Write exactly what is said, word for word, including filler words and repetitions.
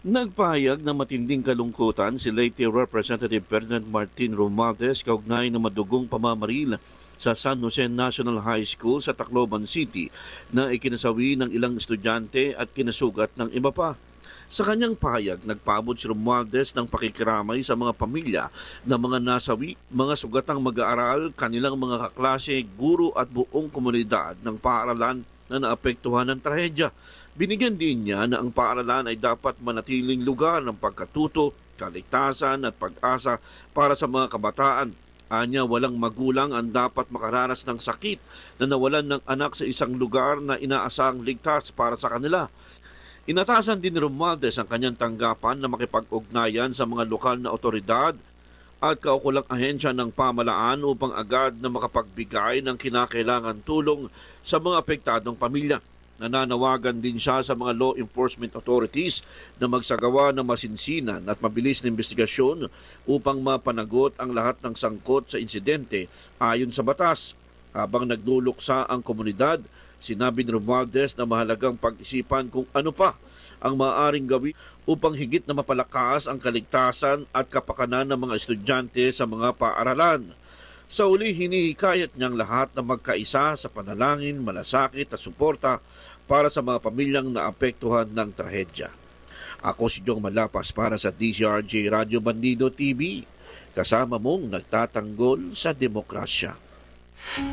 Nagpahayag na matinding kalungkutan si Leyte Representative Ferdinand Martin Romualdez kaugnay ng madugong pamamaril sa San Jose National High School sa Tacloban City na ikinasawi ng ilang estudyante at kinasugat ng iba pa. Sa kanyang pahayag, nagpaabot si Romualdez ng pakikiramay sa mga pamilya ng mga nasawi, mga sugatang mag-aaral, kanilang mga kaklase, guro at buong komunidad ng paaralan na naapektuhan ng trahedya. Binigyan din niya na ang paaralan ay dapat manatiling lugar ng pagkatuto, kaligtasan at pag-asa para sa mga kabataan. Anya, walang magulang ang dapat makaranas ng sakit na nawalan ng anak sa isang lugar na inaasang ligtas para sa kanila. Inatasan din ni Romualdez ang kanyang tanggapan na makipag-ugnayan sa mga lokal na otoridad at kaukulang ahensya ng pamalaan upang agad na makapagbigay ng kinakailangan tulong sa mga apektadong pamilya. Nananawagan din siya sa mga law enforcement authorities na magsagawa ng masinsinan at mabilis na investigasyon upang mapanagot ang lahat ng sangkot sa insidente ayon sa batas. Habang nagluluksa ang komunidad, sinabi ni Romualdez na mahalagang pag-isipan kung ano pa ang maaaring gawin upang higit na mapalakas ang kaligtasan at kapakanan ng mga estudyante sa mga paaralan. Sa uli, hinihikayat niyang lahat na magkaisa sa panalangin, malasakit at suporta para sa mga pamilyang naapektuhan ng trahedya. Ako si Jong Malapas para sa D Z R J Radio Bandido T V, kasama mong nagtatanggol sa demokrasya.